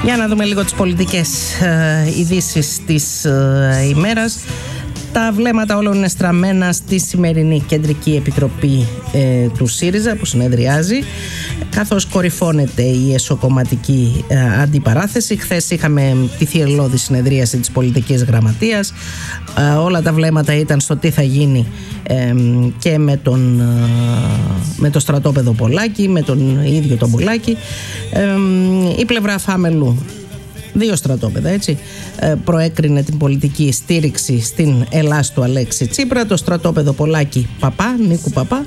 Για να δούμε λίγο τις πολιτικές ειδήσεις της ημέρας. Τα βλέμματα όλων είναι στραμμένα στη σημερινή Κεντρική Επιτροπή του ΣΥΡΙΖΑ που συνεδριάζει, καθώς κορυφώνεται η εσωκομματική αντιπαράθεση. Χθες είχαμε τη θυελλώδη συνεδρίαση της πολιτικής γραμματείας. Όλα τα βλέμματα ήταν στο τι θα γίνει και με το στρατόπεδο Πολάκη, με τον ίδιο τον Πολάκη. Η πλευρά Φάμελου, δύο στρατόπεδα, έτσι, προέκρινε την πολιτική στήριξη στην Ελλάς του Αλέξη Τσίπρα. Το στρατόπεδο Πολάκη Νίκου Παπά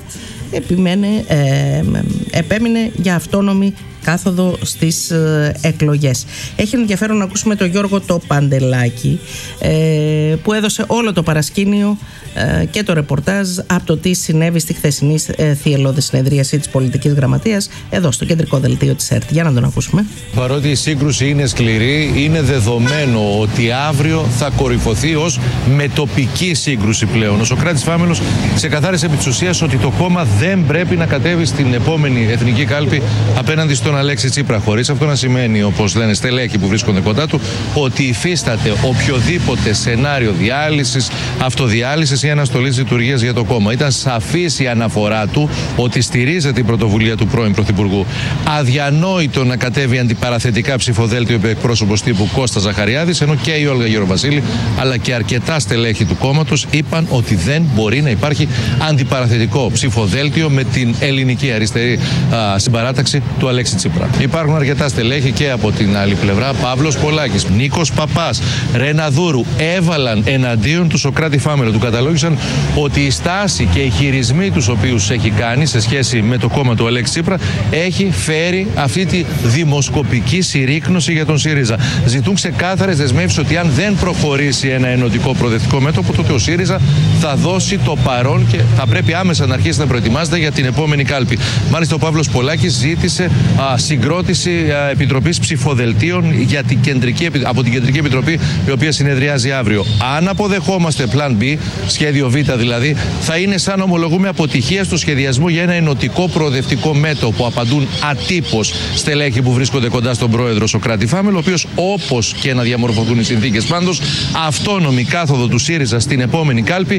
επέμεινε για αυτόνομη κάθοδο στις εκλογές. Έχει ενδιαφέρον να ακούσουμε τον Γιώργο το Παντελάκη, που έδωσε όλο το παρασκήνιο και το ρεπορτάζ από το τι συνέβη στη χθεσινή θυελλώδη συνεδρίαση της πολιτικής γραμματείας εδώ στο κεντρικό δελτίο της ΕΡΤ. Για να τον ακούσουμε. Παρότι η σύγκρουση είναι σκληρή, είναι δεδομένο ότι αύριο θα κορυφωθεί ως μετοπική σύγκρουση πλέον. Ο Σωκράτης Φάμελος ξεκαθάρισε επί της ουσίας ότι το κόμμα δεν πρέπει να κατέβει στην επόμενη εθνική κάλπη απέναντι στον Αλέξη Τσίπρα, χωρίς αυτό να σημαίνει, όπως λένε στελέχοι που βρίσκονται κοντά του, ότι υφίσταται οποιοδήποτε σενάριο διάλυσης, αυτοδιάλυσης ή αναστολής λειτουργίας για το κόμμα. Ήταν σαφής η αναφορά του ότι στηρίζεται την πρωτοβουλία του πρώην Πρωθυπουργού. Αδιανόητο να κατέβει αντιπαραθετικά ψηφοδέλτιο επί εκπρόσωπος τύπου Κώστα Ζαχαριάδης, ενώ και η Όλγα Γεροβασίλη αλλά και αρκετά στελέχη του κόμματος είπαν ότι δεν μπορεί να υπάρχει αντιπαραθετικό ψηφοδέλτιο με την ελληνική αριστερή συμπαράταξη του Αλέξη Τσίπρα. Υπάρχουν αρκετά στελέχη και από την άλλη πλευρά. Παύλος Πολάκης, Νίκος Παπάς, Ρένα Δούρου έβαλαν εναντίον του Σωκράτη Φάμελο. Του καταλόγησαν ότι η στάση και οι χειρισμοί τους οποίους έχει κάνει σε σχέση με το κόμμα του Αλέξη Τσίπρα έχει φέρει αυτή τη δημοσκοπική συρρίκνωση για τον ΣΥΡΙΖΑ. Ζητούν ξεκάθαρες δεσμεύσεις ότι αν δεν προχωρήσει ένα ενωτικό προοδευτικό μέτωπο, τότε ο ΣΥΡΙΖΑ θα δώσει το παρόν και θα πρέπει άμεσα να αρχίσει να προετοιμάζεται για την επόμενη κάλπη. Μάλιστα, ο Παύλος Πολάκης ζήτησε συγκρότηση επιτροπής ψηφοδελτίων από την Κεντρική Επιτροπή, η οποία συνεδριάζει αύριο. Αν αποδεχόμαστε πλάν B, σχέδιο Β δηλαδή, θα είναι σαν να ομολογούμε αποτυχία στο σχεδιασμό για ένα ενωτικό προοδευτικό μέτωπο. Απαντούν ατύπως στελέχοι που βρίσκονται κοντά στον πρόεδρο Σωκράτη Φάμελο, ο οποίος, όπως και να διαμορφωθούν οι συνθήκες πάντως, αυτόνομη κάθοδο του ΣΥΡΙΖΑ στην επόμενη κάλπη